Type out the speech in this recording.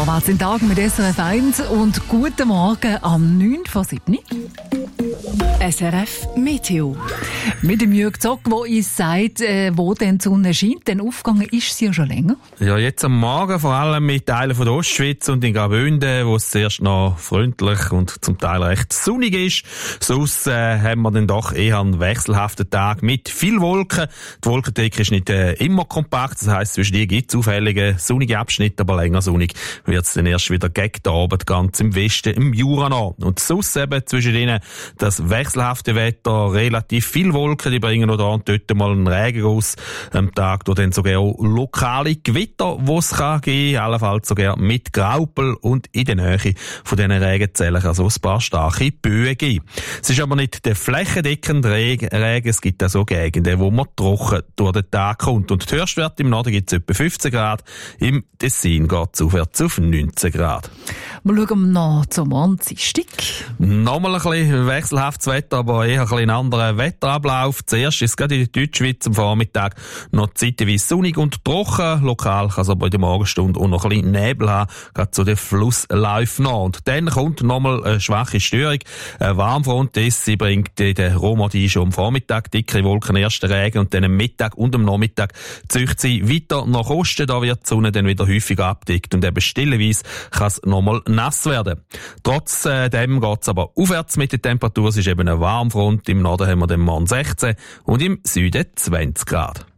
Vorwärts in den Tag mit SRF 1 und guten Morgen am 9:07. SRF Meteo. Mit dem Jürg Zock, der uns sagt, wo denn die Sonne scheint, denn aufgegangen ist sie ja schon länger. Ja, jetzt am Morgen vor allem mit Teilen von der Ostschweiz und in Graubünden, wo es zuerst noch freundlich und zum Teil recht sonnig ist. Sonst haben wir dann doch eher einen wechselhaften Tag mit viel Wolken. Die Wolkendecke ist nicht immer kompakt, das heisst, zwischen die gibt es auffällige sonnige Abschnitte, aber länger sonnig wird es dann erst wieder gegen den Abend ganz im Westen, im Jura noch. Und sonst eben zwischen ihnen das wechselhafte Wetter, relativ viel Wolken, die bringen noch da und dort mal einen Regen raus. Am Tag, wo dann sogar auch lokale Gewitter, die es kann geben, allenfalls sogar mit Graupel und in der Nähe von diesen Regenzellen kann so ein paar starke Böen geben. Es ist aber nicht der flächendeckende Regen, es gibt auch so Gegenden, wo man trocken durch den Tag kommt. Und die Höchstwerte im Norden gibt es etwa 15 Grad, im Tessin geht es aufwärts auf 19 Grad. Wir schauen noch zum Dienstag. Nochmal ein bisschen wechselhaftes Wetter, aber eher ein bisschen anderer Wetterablauf. Zuerst ist es gerade in der Deutschschweiz am Vormittag noch zeitweise sonnig und trocken. Lokal kann es aber in der Morgenstunde auch noch ein bisschen Nebel haben, gerade zu den Flussläufen noch. Und dann kommt nochmal eine schwache Störung. Eine Warmfront, sie bringt in der Romandie schon am Vormittag dickere Wolken, ersten Regen und dann am Mittag und am Nachmittag zieht sie weiter nach Osten. Da wird die Sonne dann wieder häufig abgedeckt und eben stilleweise kann es nochmal nass werden. Trotzdem geht es aber aufwärts mit der Temperatur. Es ist eben eine Warmfront. Im Norden haben wir dann morgen 16 und im Süden 20 Grad.